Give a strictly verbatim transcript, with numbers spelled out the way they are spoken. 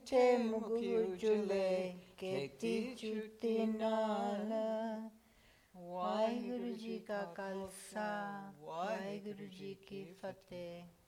ਮਿੱਠੇ ਮੁਖ ਉਜਲੇ ਖੇਤੀ ਚੁੱਤੀ ਨਾਲ। ਵਾਹਿਗੁਰੂ ਜੀ ਕਾ ਖਾਲਸਾ, ਵਾਹਿਗੁਰੂ ਜੀ ਕੀ ਫਤਿਹ।